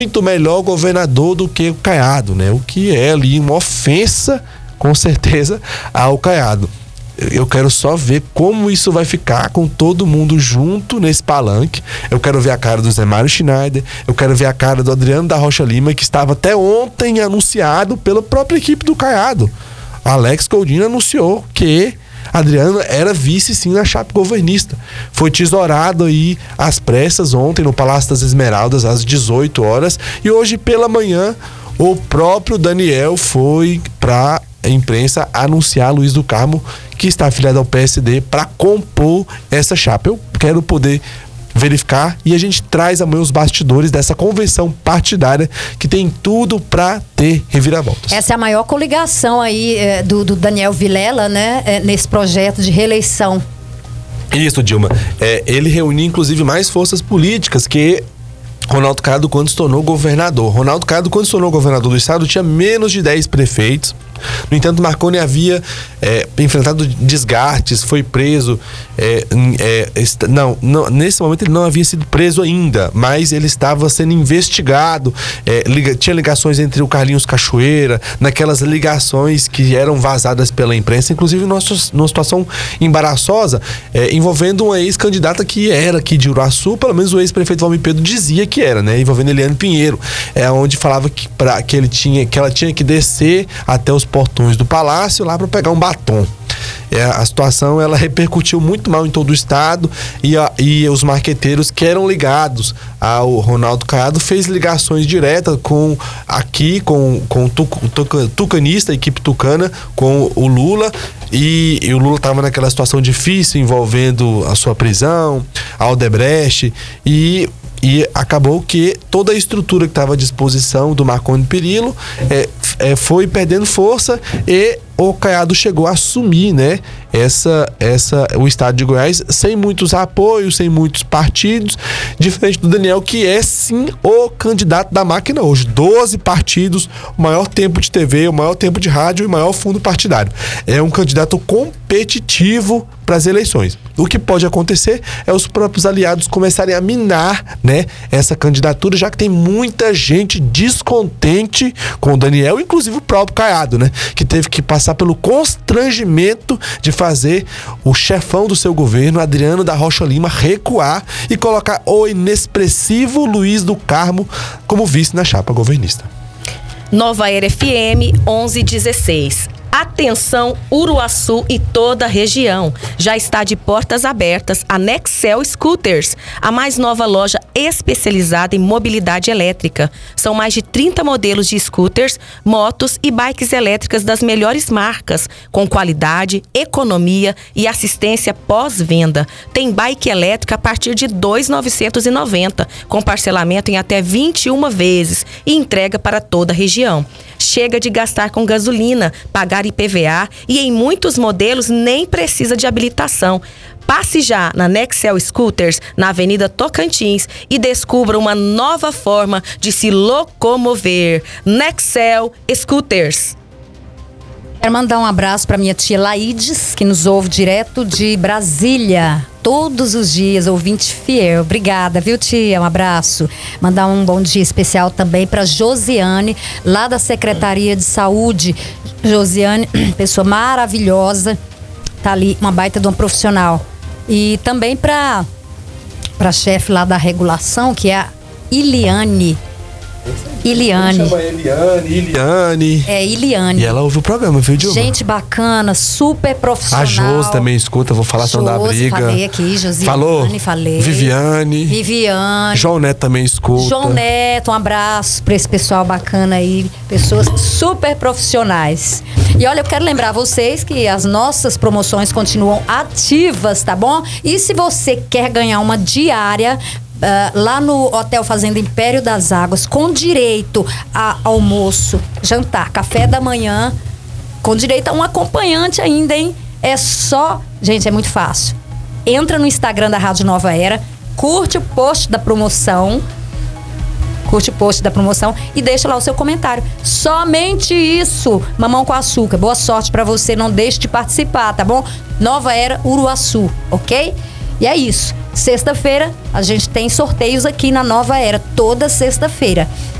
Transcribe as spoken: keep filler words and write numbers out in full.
muito melhor governador do que o Caiado, né? O que é ali uma ofensa, com certeza, ao Caiado. Eu quero só ver como isso vai ficar com todo mundo junto nesse palanque. Eu quero ver a cara do Zé Mário Schneider, eu quero ver a cara do Adriano da Rocha Lima, que estava até ontem anunciado pela própria equipe do Caiado. Alex Goldin anunciou que Adriano era vice sim na chapa governista. Foi tesourado aí às pressas ontem no Palácio das Esmeraldas às dezoito horas, e hoje pela manhã o próprio Daniel foi para a imprensa anunciar Luiz do Carmo, que está afiliado ao P S D, para compor essa chapa. Eu quero poder verificar e a gente traz amanhã os bastidores dessa convenção partidária que tem tudo para ter reviravoltas. Essa é a maior coligação aí é, do, do Daniel Vilela, né, é, nesse projeto de reeleição. Isso, Dilma. É, ele reuniu inclusive mais forças políticas que Ronaldo Caiado quando se tornou governador. Ronaldo Caiado quando se tornou governador do estado tinha menos de dez prefeitos. No entanto, Marconi havia é, enfrentado desgastes, foi preso. É, é, est- não, não, nesse momento ele não havia sido preso ainda, mas ele estava sendo investigado. É, liga, tinha ligações entre o Carlinhos Cachoeira, naquelas ligações que eram vazadas pela imprensa, inclusive numa, numa situação embaraçosa, é, envolvendo uma ex-candidata que era aqui de Uruaçu, pelo menos o ex-prefeito Valmir Pedro dizia que era, né? Envolvendo Eliane Pinheiro, é, onde falava que, pra, que, ele tinha, que ela tinha que descer até os portões do palácio lá para pegar um batom. É, a situação ela repercutiu muito mal em todo o estado e, a, e os marqueteiros que eram ligados ao Ronaldo Caiado fez ligações diretas com aqui com, com o tuc, tuc, tucanista, a equipe tucana, com o Lula. E, e o Lula estava naquela situação difícil envolvendo a sua prisão, a Odebrecht, e E acabou que toda a estrutura que estava à disposição do Marconi Perillo é, é, foi perdendo força e o Caiado chegou a assumir, né, essa, essa, o estado de Goiás sem muitos apoios, sem muitos partidos, diferente do Daniel, que é sim o candidato da máquina hoje. doze partidos, o maior tempo de T V, o maior tempo de rádio e o maior fundo partidário. É um candidato competitivo para as eleições. O que pode acontecer é os próprios aliados começarem a minar, né, essa candidatura, já que tem muita gente descontente com o Daniel, inclusive o próprio Caiado, né, que teve que passar pelo constrangimento de fazer o chefão do seu governo, Adriano da Rocha Lima, recuar e colocar o inexpressivo Luiz do Carmo como vice na chapa governista. Nova Era F M onze dezesseis. Atenção, Uruaçu e toda a região. Já está de portas abertas a Nexel Scooters, a mais nova loja especializada em mobilidade elétrica. São mais de trinta modelos de scooters, motos e bikes elétricas das melhores marcas, com qualidade, economia e assistência pós-venda. Tem bike elétrica a partir de dois mil novecentos e noventa reais, com parcelamento em até vinte e uma vezes e entrega para toda a região. Chega de gastar com gasolina, pagar I P V A e em muitos modelos nem precisa de habilitação. Passe já na Nexel Scooters, na Avenida Tocantins, e descubra uma nova forma de se locomover. Nexel Scooters. Quero mandar um abraço para minha tia Laides, que nos ouve direto de Brasília. Todos os dias, ouvinte fiel. Obrigada, viu, tia? Um abraço. Mandar um bom dia especial também para Josiane, lá da Secretaria de Saúde. Josiane, pessoa maravilhosa. Tá ali, uma baita de uma profissional. E também para para chefe lá da regulação, que é a Iliane. Iliane. Chama Eliane, Iliane. É, Iliane. E ela ouve o programa, viu, Dilma? Gente bacana, super profissional. A Josi também escuta, vou falar sobre a briga. Falei aqui, Josiane. Falou? Falei. Viviane. Viviane. João Neto também escuta. João Neto, um abraço pra esse pessoal bacana aí. Pessoas super profissionais. E olha, eu quero lembrar vocês que as nossas promoções continuam ativas, tá bom? E se você quer ganhar uma diária... Uh, lá no Hotel Fazenda Império das Águas, com direito a almoço, jantar, café da manhã, com direito a um acompanhante ainda, hein? É só... Gente, é muito fácil. Entra no Instagram da Rádio Nova Era, curte o post da promoção, curte o post da promoção e deixa lá o seu comentário. Somente isso. Mamão com açúcar. Boa sorte pra você, não deixe de participar, tá bom? Nova Era Uruaçu, ok? E é isso. Sexta-feira, a gente tem sorteios aqui na Nova Era, toda sexta-feira.